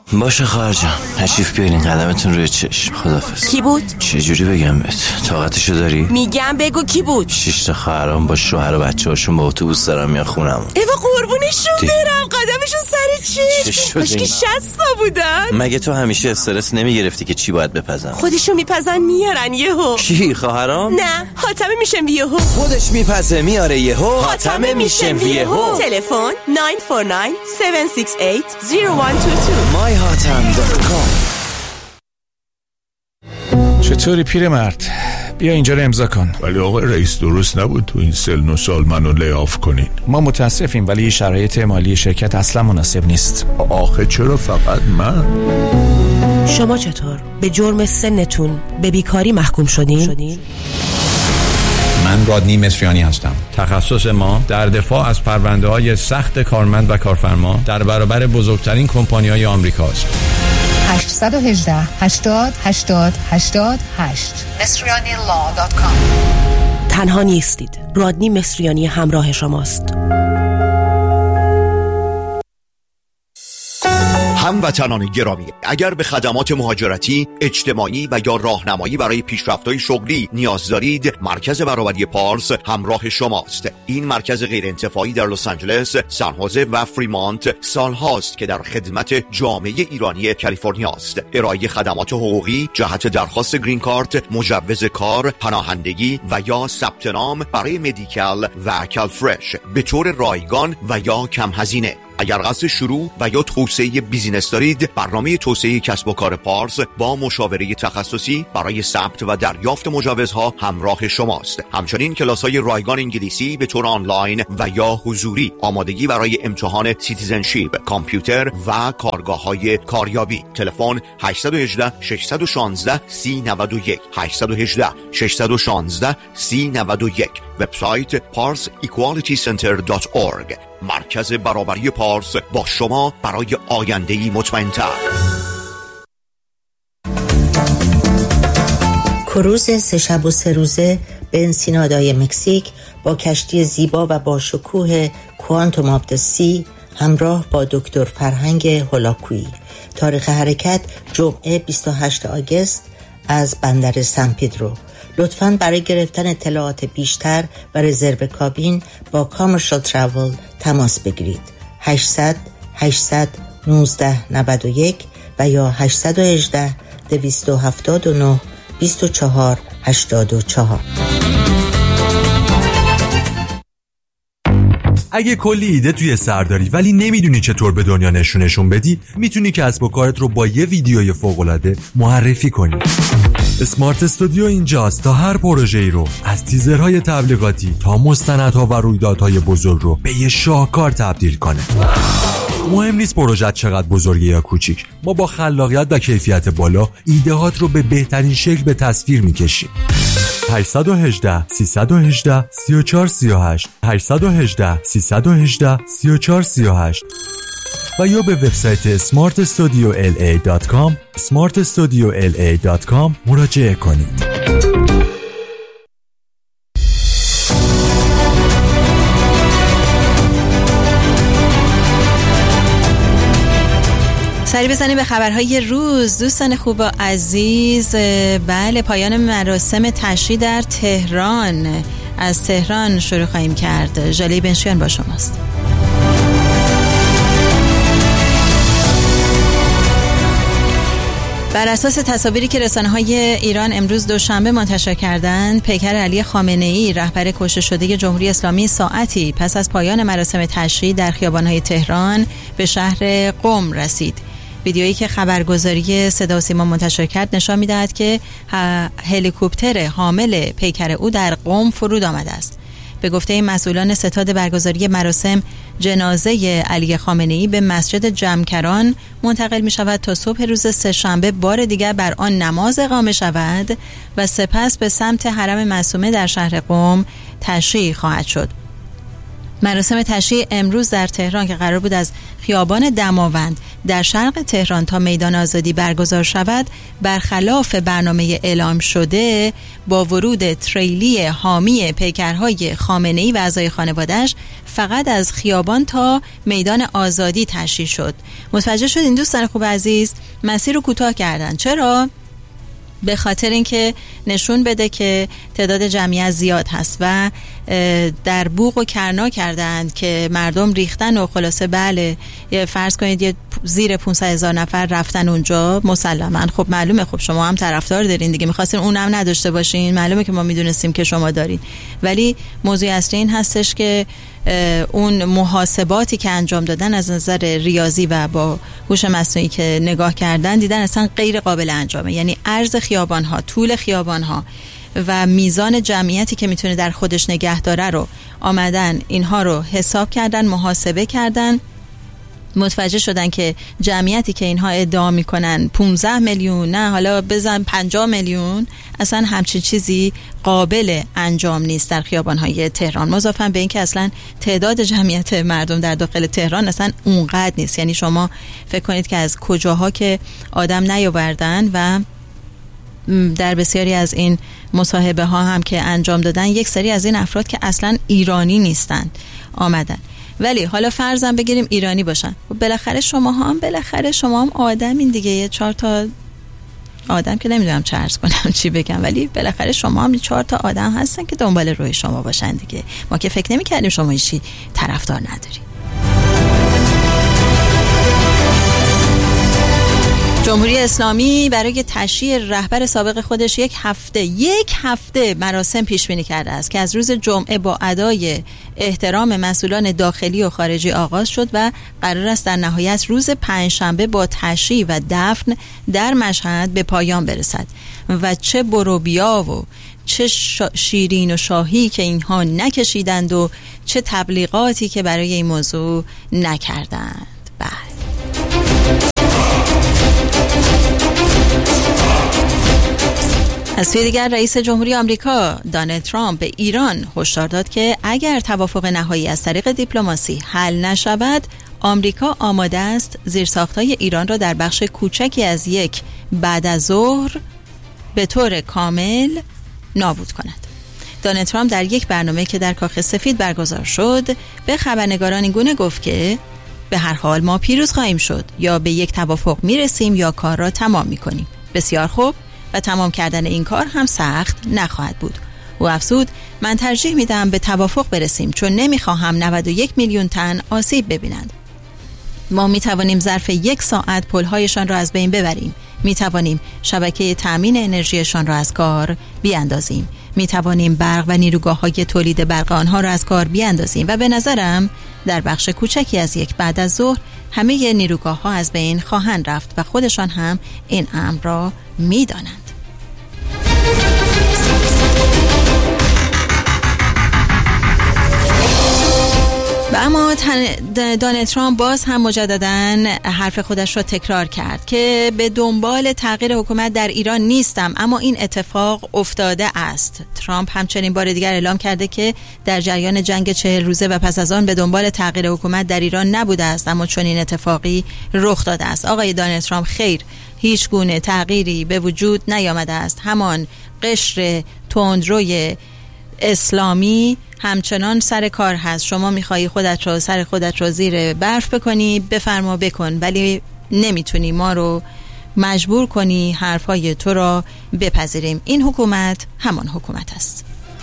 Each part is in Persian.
باشه خواهر جان، تشریف بیارین، قدمتون روی چشم. خدافظ. کی بود؟ چجوری بگم بهت؟ طاقتشو داری؟ میگم بگو کی بود؟ 6 تا خواهرام با شوهر و بچه‌هاشون با اتوبوس دارن میان خونم. ایوا قربونشون برم، قدمشون سر چشم. کاشکی 60 تا بودن. مگه تو همیشه استرس نمیگرفتی که چی باید بپزن؟ خودشون میپزن میارن یهو. کی خواهرام؟ نه، حاتمه میشم یهو. خودش میپزه میاره یهو. حاتمه میشم یهو. تلفن 949-768-0122. myhatam.com. چطوری پیرمرد؟ بیا اینجا رو امضا کن. ولی آقای رئیس درست نبود تو این سن و سال منو لی‌آف کنین. ما متاسفیم ولی شرایط مالی شرکت اصلا مناسب نیست. آخه چرا فقط من؟ شما چطور؟ به جرم سنتون به بیکاری محکوم شدین؟ من رادنی مصریانی هستم. تخصص ما در دفاع از پرونده‌های سخت کارمند و کارفرما در برابر بزرگترین کمپانی‌های آمریکاست. 818 80 80 88 مصریanilaw.com. تنها نیستید. رادنی مصریانی همراه شماست. هموطنان گرامی، اگر به خدمات مهاجرتی، اجتماعی و یا راهنمایی برای پیشرفت‌های شغلی نیاز دارید، مرکز برابری پارس همراه شماست. این مرکز غیرانتفاعی در لس آنجلس، سان خوزه و فریمانت سالهاست که در خدمت جامعه ایرانی کالیفرنیا است. ارائه خدمات حقوقی جهت درخواست گرین کارت، مجوز کار، پناهندگی و یا ثبت نام برای مدیکال و کالفرش به طور رایگان و یا کم هزینه. اگر قصد شروع و یا توسعه بیزینس دارید، برنامه توسعه کسب و کار پارس با مشاوره تخصصی برای ثبت و دریافت مجوزها همراه شماست. همچنین کلاس‌های رایگان انگلیسی به طور آنلاین و یا حضوری، آمادگی برای امتحان سیتیزنشیپ، کامپیوتر و کارگاه‌های کاریابی. تلفن 818 616 3091 818 616 3091. وبسایت parsequalitycenter.org. مرکز برابری پارس با شما برای آینده‌ای مطمئن‌تر. کروز 3 شب و 3 روزه به انسینادای مکزیک با کشتی زیبا و با شکوه کوانتوم آف د سی همراه با دکتر فرهنگ هولاکویی. تاریخ حرکت جمعه 28 آگوست از بندر سن پدرو. لطفاً برای گرفتن اطلاعات بیشتر و رزرو کابین با کامرشال تراول تماس بگیرید. 800 819 91 و یا 818 279 24 84. اگه کلی ایده توی سر داری ولی نمیدونی چطور به دنیا نشونشون بدی، میتونی کسب و کارت رو با یه ویدیوی فوق‌العاده معرفی کنی. اسمارت استودیو اینجاست تا هر پروژه‌ای رو از تیزرهای تبلیغاتی تا مستندها و رویدادهای بزرگ رو به یه شاهکار تبدیل کنه. مهم نیست پروژه چقدر بزرگه یا کوچیک، ما با خلاقیت و کیفیت بالا ایده‌هات رو به بهترین شکل به تصویر می‌کشیم. 818 318 3438 818 318 3438 و یا به وبسایت smartstudiola.com smartstudiola.com مراجعه کنید. سری بزنیم به خبرهای روز. دوستان خوب و عزیز، بله، پایان مراسم تشییع در تهران. از تهران شروع خواهیم کرد. ژاله بنشیان با شماست. بر اساس تصاویری که رسانه‌های ایران امروز دوشنبه منتشر کردند، پیکر علی خامنه‌ای رهبر کشته شده جمهوری اسلامی ساعتی پس از پایان مراسم تشییع در خیابان‌های تهران به شهر قم رسید. ویدیویی که خبرگزاری صدا و سیما منتشر کرد نشان می‌دهد که هلیکوپتر حامل پیکر او در قم فرود آمده است. به گفته مسئولان ستاد برگزاری مراسم، جنازه علی خامنه‌ای به مسجد جمکران منتقل می شود تا صبح روز سه‌شنبه بار دیگر بر آن نماز اقامه شود و سپس به سمت حرم معصومه در شهر قم تشییع خواهد شد. مراسم تشییع امروز در تهران که قرار بود از خیابان دماوند در شرق تهران تا میدان آزادی برگزار شود، برخلاف برنامه اعلام شده با ورود تریلی حامی پیکرهای خامنه‌ای و اعضای خانواده‌اش فقط از خیابان تا میدان آزادی تشییع شد. متوجه شد این دوستان خوب عزیز مسیر رو کوتاه کردن. چرا؟ به خاطر اینکه نشون بده که تعداد جمعیت زیاد هست و در بوق و کرنا کردند که مردم ریختن و خلاصه بله فرض کنید یه زیر 500,000 نفر رفتن اونجا مسلما خب معلومه خب شما هم طرفدار دارین دیگه می‌خواستین اونم نداشته باشین معلومه که ما میدونستیم که شما دارین ولی موضوع اصلی این هستش که اون محاسباتی که انجام دادن از نظر ریاضی و با هوش مصنوعی که نگاه کردن دیدن اصلا غیر قابل انجامه یعنی عرض خیابان‌ها طول خیابان‌ها و میزان جمعیتی که میتونه در خودش نگه داره رو آمدن اینها رو حساب کردن محاسبه کردن متوجه شدن که جمعیتی که اینها ادعا میکنن 15 میلیون نه حالا بزن 50 میلیون اصلا همچین چیزی قابل انجام نیست در خیابان‌های تهران مضافاً به این که اصلا تعداد جمعیت مردم در داخل تهران اصلا اونقدر نیست یعنی شما فکر کنید که از کجاها که آدم نیاوردن و در بسیاری از این مصاحبه ها هم که انجام دادن یک سری از این افراد که اصلا ایرانی نیستن آمدن ولی حالا فرضاً بگیریم ایرانی باشن بالاخره شما هم آدمین دیگه یه 4 تا آدم که نمیدونم چه عرض کنم چی بگم ولی بالاخره شما هم 4 تا آدم هستن که دنبال روی شما باشن دیگه ما که فکر نمی‌کردیم شما هیچی طرفدار نداری. جمهوری اسلامی برای تشییع رهبر سابق خودش یک هفته مراسم پیش بینی کرده است که از روز جمعه با ادای احترام مسئولان داخلی و خارجی آغاز شد و قرار است در نهایت روز پنجشنبه با تشییع و دفن در مشهد به پایان برسد و چه بروبیا و چه شیرین و شاهی که اینها نکشیدند و چه تبلیغاتی که برای این موضوع نکردند. بله از سوی دیگر رئیس جمهوری آمریکا دونالد ترامپ به ایران هشدار داد که اگر توافق نهایی از طریق دیپلماسی حل نشود آمریکا آماده است زیرساخت‌های ایران را در بخش کوچکی از یک بعد از ظهر به طور کامل نابود کند. دونالد ترامپ در یک برنامه که در کاخ سفید برگزار شد به خبرنگاران این گونه گفت که به هر حال ما پیروز خواهیم شد یا به یک توافق میرسیم یا کار را تمام میکنیم. بسیار خوب و تمام کردن این کار هم سخت نخواهد بود. او افزود من ترجیح میدم به توافق برسیم چون نمیخواهم 91 میلیون تن آسیب ببینند. ما میتوانیم ظرف 1 ساعت پل‌هایشان را از بین ببریم. میتوانیم شبکه تامین انرژیشان را از کار بیاندازیم. میتوانیم برق و نیروگاه‌های تولید برق آنها را از کار بیاندازیم و به نظرم در بخش کوچکی از یک بعد از ظهر همه نیروگاه‌ها از بین خواهند رفت و خودشان هم این امر را میدانند. و اما دونالد ترامپ باز هم مجدداً حرف خودش را تکرار کرد که به دنبال تغییر حکومت در ایران نیستم اما این اتفاق افتاده است. ترامپ همچنین بار دیگر اعلام کرده که در جریان جنگ 40 روزه و پس از آن به دنبال تغییر حکومت در ایران نبوده است اما چون این اتفاقی رخ داده است. آقای دونالد ترامپ خیر هیچ گونه تغییری به وجود نیامده است. همان قشر تندروی اسلامی همچنان سر کار هست. شما میخوایی سر خودت رو زیر برف بکنی بفرما بکن ولی نمیتونی ما رو مجبور کنی حرفای تو را بپذیریم. این حکومت همان حکومت است.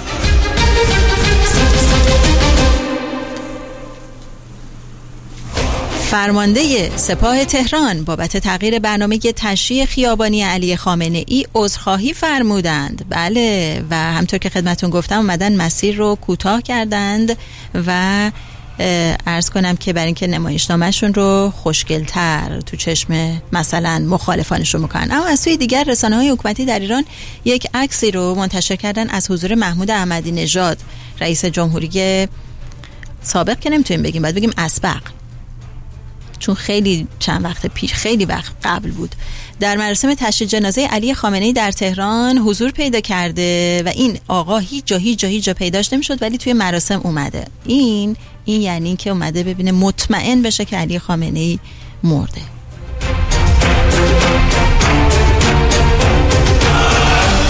فرمانده سپاه تهران بابت تغییر برنامه تشییع خیابانی علی خامنه‌ای عذرخواهی فرمودند. بله و همطور که خدمتون گفتم اومدن مسیر رو کوتاه کردند و عرض کنم که برای اینکه نمایشنامه‌شون رو خوشگل‌تر تو چشم مثلا مخالفانشون میکنن. اما از سوی دیگر رسانه‌های حکومتی در ایران یک عکسی رو منتشر کردن از حضور محمود احمدی نژاد رئیس جمهوری سابق که نمیتونیم بگیم باید بگیم اسبق چون خیلی چند وقت پیش خیلی وقت قبل بود در مراسم تشییع جنازه علی خامنه‌ای در تهران حضور پیدا کرده و این آقا هیچ جا پیداش نمیشد ولی توی مراسم اومده. این یعنی که اومده ببینه مطمئن بشه که علی خامنه‌ای مرده.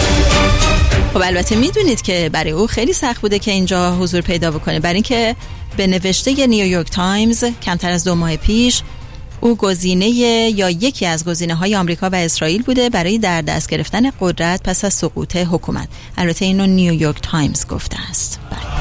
خب البته میدونید که برای او خیلی سخت بوده که اینجا حضور پیدا بکنه برای اینکه به نوشته نیویورک تایمز کمتر از 2 ماه پیش او گزینه یا یکی از گزینه‌های آمریکا و اسرائیل بوده برای در دست گرفتن قدرت پس از سقوط حکومت. البته اینو نیویورک تایمز گفته است.